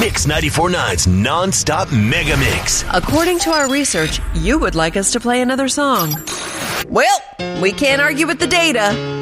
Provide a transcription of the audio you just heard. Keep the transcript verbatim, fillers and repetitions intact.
Mix ninety-four point nine's non-stop mega mix. According to our research, you would like us to play another song. Well, we can't argue with the data.